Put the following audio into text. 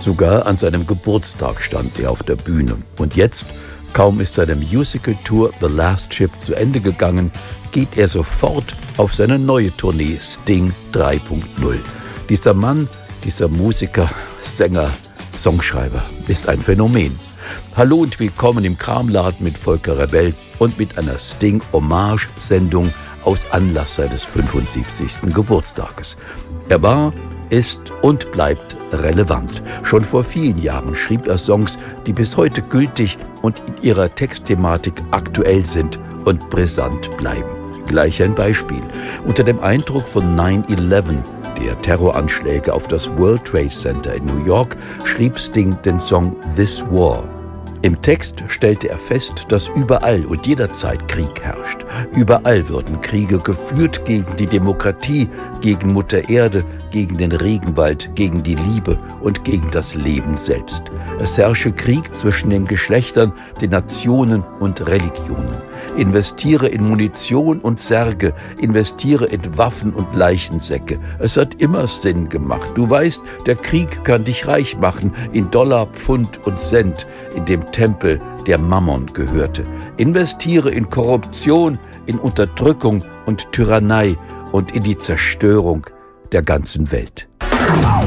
Sogar an seinem Geburtstag stand er auf der Bühne. Und jetzt, kaum ist seine Musical-Tour The Last Ship zu Ende gegangen, geht er sofort auf seine neue Tournee Sting 3.0. Dieser Mann, dieser Musiker, Sänger, Songschreiber ist ein Phänomen. Hallo und willkommen im Kramladen mit Volker Rebell und mit einer Sting-Hommage-Sendung aus Anlass seines 75. Geburtstages. Er war, ist und bleibt relevant. Schon vor vielen Jahren schrieb er Songs, die bis heute gültig und in ihrer Textthematik aktuell sind und brisant bleiben. Gleich ein Beispiel. Unter dem Eindruck von 9/11, der Terroranschläge auf das World Trade Center in New York, schrieb Sting den Song This War. Im Text stellte er fest, dass überall und jederzeit Krieg herrscht. Überall würden Kriege geführt gegen die Demokratie, gegen Mutter Erde, gegen den Regenwald, gegen die Liebe und gegen das Leben selbst. Es herrsche Krieg zwischen den Geschlechtern, den Nationen und Religionen. Investiere in Munition und Särge, investiere in Waffen und Leichensäcke. Es hat immer Sinn gemacht. Du weißt, der Krieg kann dich reich machen in Dollar, Pfund und Cent, in dem Tempel, der Mammon gehörte. Investiere in Korruption, in Unterdrückung und Tyrannei und in die Zerstörung der ganzen Welt.